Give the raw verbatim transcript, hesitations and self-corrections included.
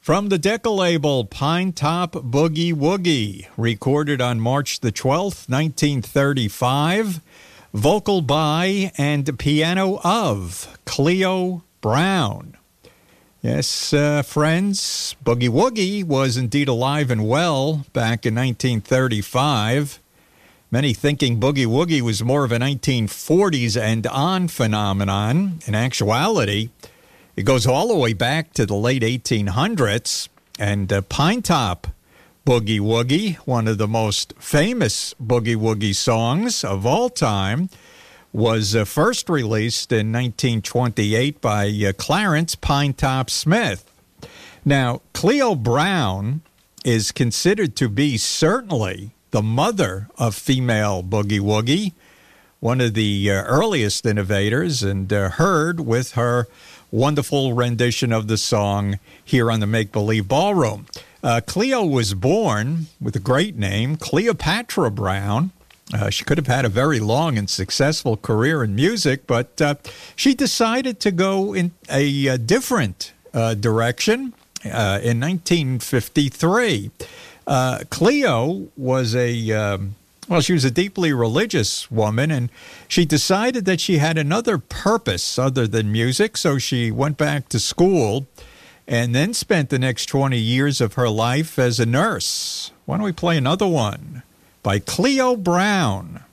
From the Decca label, Pine Top Boogie Woogie, recorded on March the twelfth, nineteen thirty-five, vocal by and piano of Cleo Brown. Yes, uh, friends, Boogie Woogie was indeed alive and well back in nineteen thirty-five. Many thinking Boogie Woogie was more of a nineteen forties and on phenomenon. In actuality, it goes all the way back to the late eighteen hundreds, and uh, Pine Top Boogie Woogie, one of the most famous Boogie Woogie songs of all time, was uh, first released in nineteen twenty-eight by uh, Clarence Pinetop Smith. Now, Cleo Brown is considered to be certainly the mother of female Boogie Woogie, one of the uh, earliest innovators, and uh, heard with her wonderful rendition of the song here on the Make Believe Ballroom. Uh, Cleo was born with a great name, Cleopatra Brown. Uh, she could have had a very long and successful career in music, but uh, she decided to go in a, a different uh, direction uh, in nineteen fifty-three. Uh, Cleo was a... Um, Well, she was a deeply religious woman, and she decided that she had another purpose other than music, so she went back to school and then spent the next twenty years of her life as a nurse. Why don't we play another one by Cleo Brown?